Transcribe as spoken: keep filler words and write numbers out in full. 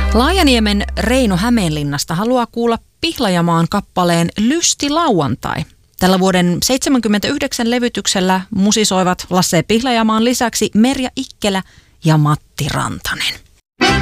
Laajaniemen Reino Hämeenlinnasta haluaa kuulla Pihlajamaan kappaleen Lysti lauantai. Tällä vuoden seitsemänkymmentäyhdeksän levytyksellä musisoivat Lasse Pihlajamaan lisäksi Merja Ikkelä ja Matti Rantanen.